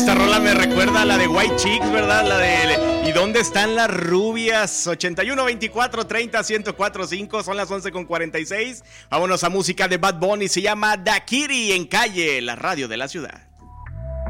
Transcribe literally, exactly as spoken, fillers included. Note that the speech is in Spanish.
Esta rola me recuerda a la de White Chicks, ¿verdad? La de ¿Y dónde están las rubias? ochenta y uno, veinticuatro, treinta, ciento cuatro punto cinco. Son las once con cuarenta y seis. Vámonos a música de Bad Bunny. Se llama Dakiri en Calle, la radio de la ciudad.